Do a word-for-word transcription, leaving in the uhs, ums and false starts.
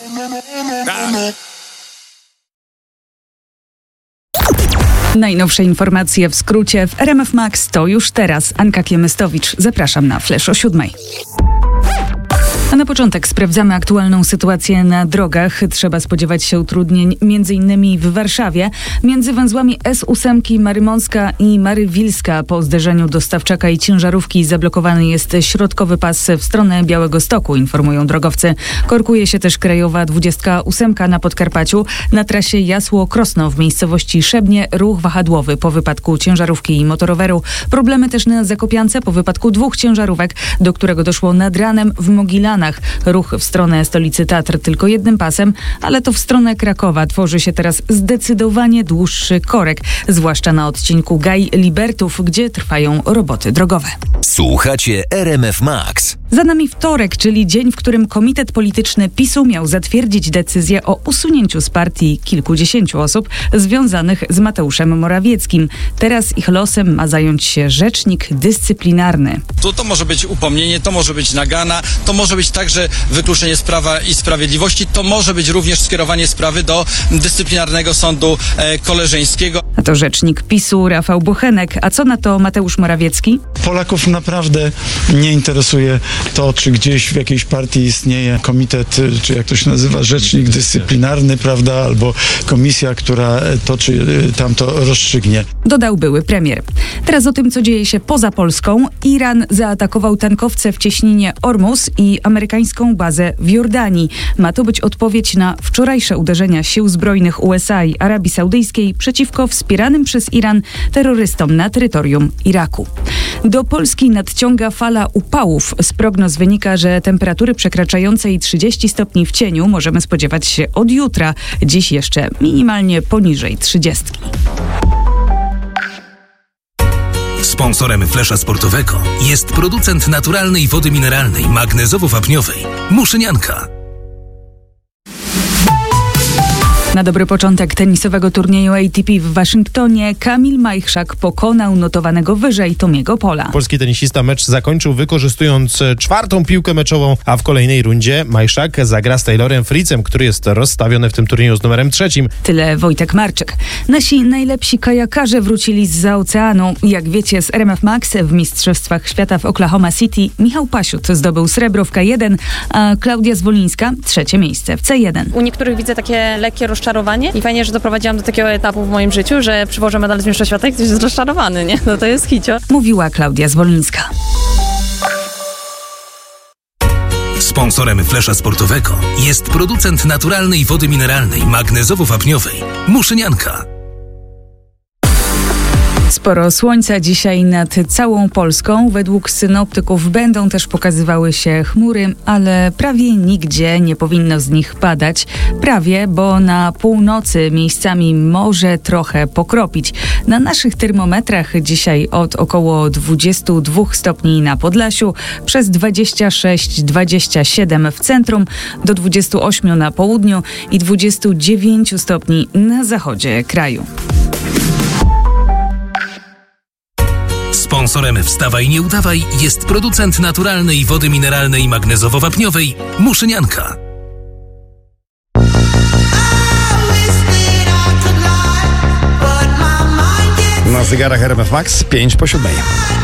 Najnowsze informacje w skrócie w R M F Max to już teraz. Anka Kiemystowicz. Zapraszam na Flash o siódmej. A na początek sprawdzamy aktualną sytuację na drogach. Trzeba spodziewać się utrudnień między innymi w Warszawie. Między węzłami S osiem Marymącka i Marywilska po zderzeniu dostawczaka i ciężarówki zablokowany jest środkowy pas w stronę Białegostoku, informują drogowcy. Korkuje się też krajowa dwudziestka ósemka na Podkarpaciu. Na trasie Jasło-Krosno w miejscowości Szebnie ruch wahadłowy po wypadku ciężarówki i motoroweru. Problemy też na Zakopiance po wypadku dwóch ciężarówek, do którego doszło nad ranem w Mogilanach. Ruch w stronę stolicy Tatr tylko jednym pasem, ale to w stronę Krakowa tworzy się teraz zdecydowanie dłuższy korek, zwłaszcza na odcinku Gaj-Libertów, gdzie trwają roboty drogowe. Słuchacie R M F Max. Za nami wtorek, czyli dzień, w którym Komitet Polityczny PiSu miał zatwierdzić decyzję o usunięciu z partii kilkudziesięciu osób związanych z Mateuszem Morawieckim. Teraz ich losem ma zająć się rzecznik dyscyplinarny. To, to może być upomnienie, to może być nagana, to może być także wykluczenie z Prawa i Sprawiedliwości, to może być również skierowanie sprawy do dyscyplinarnego sądu e, koleżeńskiego. A to rzecznik PiSu Rafał Bochenek. A co na to Mateusz Morawiecki? Polaków naprawdę nie interesuje to, czy gdzieś w jakiejś partii istnieje komitet, czy jak to się nazywa, rzecznik dyscyplinarny, prawda, albo komisja, która to czy tamto rozstrzygnie. Dodał były premier. Teraz o tym, co dzieje się poza Polską. Iran zaatakował tankowce w cieśninie Ormus i amerykańską bazę w Jordanii. Ma to być odpowiedź na wczorajsze uderzenia sił zbrojnych U S A i Arabii Saudyjskiej przeciwko wspieranym przez Iran terrorystom na terytorium Iraku. Do Polski nadciąga fala upałów. Z prognoz wynika, że temperatury przekraczającej trzydzieści stopni w cieniu możemy spodziewać się od jutra. Dziś jeszcze minimalnie poniżej trzydziestki. Sponsorem Flesza Sportowego jest producent naturalnej wody mineralnej magnezowo-wapniowej Muszynianka. Na dobry początek tenisowego turnieju A T P w Waszyngtonie Kamil Majchrzak pokonał notowanego wyżej Tomiego Pola. Polski tenisista mecz zakończył wykorzystując czwartą piłkę meczową, a w kolejnej rundzie Majchrzak zagra z Taylorem Fritzem, który jest rozstawiony w tym turnieju z numerem trzecim. Tyle Wojtek Marczyk. Nasi najlepsi kajakarze wrócili zza oceanu. Jak wiecie, z R M F Max w Mistrzostwach Świata w Oklahoma City Michał Pasiut zdobył srebro w K jeden, a Klaudia Zwolińska trzecie miejsce w C jeden. U niektórych widzę takie lekkie rozczarowanie i fajnie, że doprowadziłam do takiego etapu w moim życiu, że przywożę medal z Mistrzostw Świata i ktoś jest rozczarowany, nie? No to jest hicio. Mówiła Klaudia Zwolińska. Sponsorem Flesza Sportowego jest producent naturalnej wody mineralnej magnezowo-wapniowej Muszynianka. Sporo słońca dzisiaj nad całą Polską. Według synoptyków będą też pokazywały się chmury, ale prawie nigdzie nie powinno z nich padać. Prawie, bo na północy miejscami może trochę pokropić. Na naszych termometrach dzisiaj od około dwudziestu dwóch stopni na Podlasiu, przez dwadzieścia sześć dwadzieścia siedem w centrum, do dwudziestu ośmiu na południu i dwudziestu dziewięciu stopni na zachodzie kraju. Sponsorem Wstawaj Nie Udawaj jest producent naturalnej wody mineralnej magnezowo-wapniowej Muszynianka. Na zegarach R M F Max pięć po siódmej.